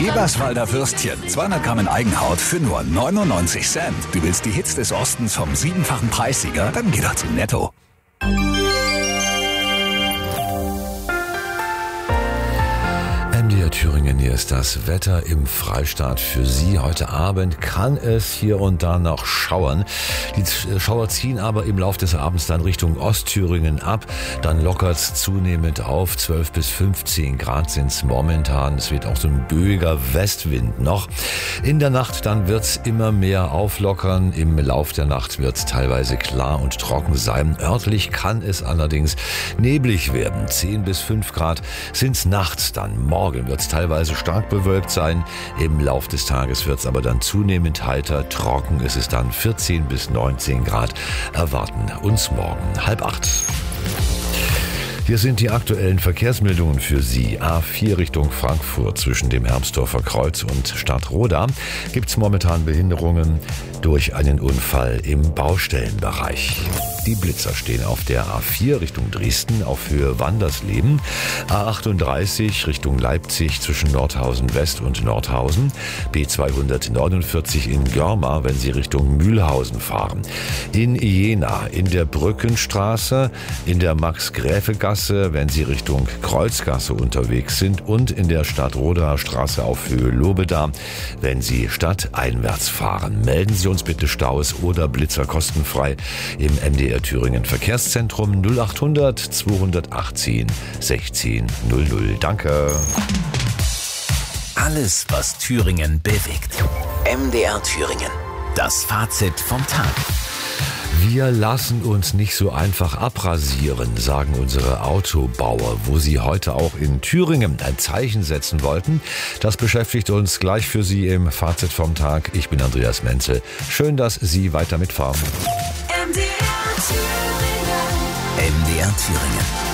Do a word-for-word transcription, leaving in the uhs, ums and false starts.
Eberswalder Würstchen, zweihundert Gramm in Eigenhaut für nur neunundneunzig Cent. Du willst die Hits des Ostens vom siebenfachen Preissieger? Dann geh doch zu Netto. M D R Thüringen, hier ist das Wetter im Freistaat für Sie. Heute Abend kann es hier und da noch schauern. Die Schauer ziehen aber im Laufe des Abends dann Richtung Ostthüringen ab. Dann lockert es zunehmend auf. zwölf bis fünfzehn Grad sind es momentan. Es wird auch so ein böiger Westwind noch. In der Nacht dann wird es immer mehr auflockern. Im Lauf der Nacht wird es teilweise klar und trocken sein. Örtlich kann es allerdings neblig werden. zehn bis fünf Grad sind es nachts dann. Morgen wird es teilweise stark bewölkt sein. Im Lauf des Tages wird es aber dann zunehmend heiter. Trocken ist es dann vierzehn bis neunzehn Grad. Erwarten uns morgen halb acht. Hier sind die aktuellen Verkehrsmeldungen für Sie. A vier Richtung Frankfurt zwischen dem Hermsdorfer Kreuz und Stadtroda gibt es momentan Behinderungen durch einen Unfall im Baustellenbereich. Die Blitzer stehen auf der A vier Richtung Dresden auf Höhe Wandersleben, A achtunddreißig Richtung Leipzig zwischen Nordhausen West und Nordhausen, B zweihundertneunundvierzig in Görma, wenn Sie Richtung Mühlhausen fahren. In Jena in der Brückenstraße, in der Max-Gräfe-Gasse, wenn Sie Richtung Kreuzgasse unterwegs sind und in der Stadtroder Straße auf Höhe Lobeda, wenn Sie stadteinwärts fahren. Melden Sie uns bitte Staus oder Blitzer kostenfrei im M D R Thüringen Verkehrszentrum null achthundert zweihundertachtzehn sechzehn null null. Danke. Alles, was Thüringen bewegt. M D R Thüringen. Das Fazit vom Tag. Wir lassen uns nicht so einfach abrasieren, sagen unsere Autobauer. Wo sie heute auch in Thüringen ein Zeichen setzen wollten, das beschäftigt uns gleich für Sie im Fazit vom Tag. Ich bin Andreas Menzel. Schön, dass Sie weiter mitfahren. M D R Thüringen. M D R Thüringen.